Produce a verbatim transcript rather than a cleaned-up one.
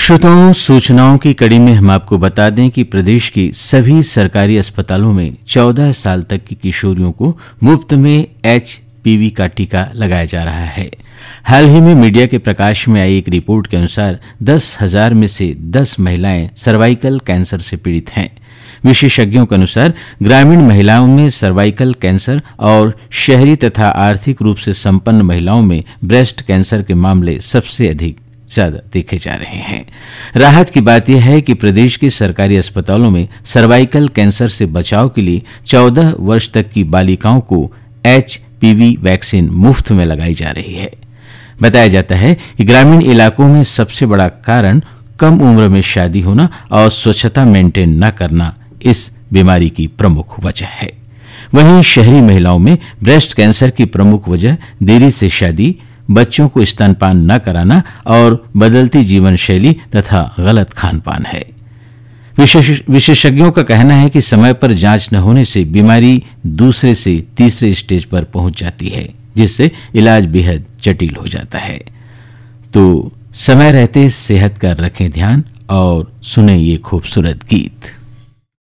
श्रोताओं, सूचनाओं की कड़ी में हम आपको बता दें कि प्रदेश के सभी सरकारी अस्पतालों में चौदह साल तक की किशोरियों को मुफ्त में एचपीवी का टीका लगाया जा रहा है। हाल ही में मीडिया के प्रकाश में आई एक रिपोर्ट के अनुसार दस हजार में से दस महिलाएं सर्वाइकल कैंसर से पीड़ित हैं। विशेषज्ञों के अनुसार ग्रामीण महिलाओं में सर्वाइकल कैंसर और शहरी तथा आर्थिक रूप से संपन्न महिलाओं में ब्रेस्ट कैंसर के मामले सबसे अधिक ज्यादा देखे जा रहे हैं। राहत की बात यह है कि प्रदेश के सरकारी अस्पतालों में सर्वाइकल कैंसर से बचाव के लिए चौदह वर्ष तक की बालिकाओं को एचपीवी वैक्सीन मुफ्त में लगाई जा रही है। बताया जाता है कि ग्रामीण इलाकों में सबसे बड़ा कारण कम उम्र में शादी होना और स्वच्छता मेंटेन न करना इस बीमारी की प्रमुख वजह है। वहीं शहरी महिलाओं में ब्रेस्ट कैंसर की प्रमुख वजह देरी से शादी, बच्चों को स्तनपान न कराना और बदलती जीवन शैली तथा गलत खान पान है। विशेष, विशेषज्ञों का कहना है कि समय पर जांच न होने से बीमारी दूसरे से तीसरे स्टेज पर पहुंच जाती है, जिससे इलाज बेहद जटिल हो जाता है। तो समय रहते सेहत का रखें ध्यान और सुने ये खूबसूरत गीत।